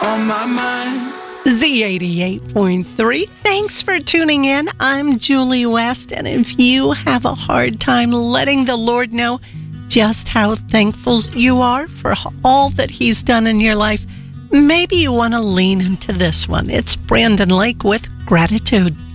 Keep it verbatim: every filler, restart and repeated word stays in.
on my mind. Z eighty-eight point three. Thanks for tuning in. I'm Julie West, and if you have a hard time letting the Lord know just how thankful you are for all that He's done in your life, maybe you want to lean into this one. It's Brandon Lake with Gratitude.